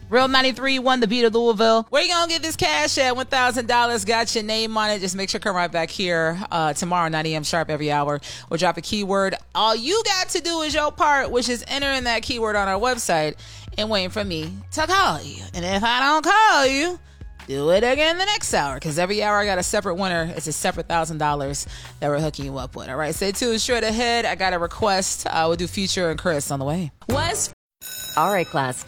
Real 93 won the beat of Louisville. Where you gonna get this cash at? $1,000. Got your name on it. Just make sure to come right back here tomorrow, 9 a.m. sharp every hour. We'll drop a keyword. All you got to do is your part, which is entering that keyword on our website and waiting for me to call you. And if I don't call you, do it again the next hour, because every hour I got a separate winner. It's a separate $1,000 that we're hooking you up with. All right, stay tuned. Straight ahead, I got a request. We'll do Future and Chris on the way. All right, class.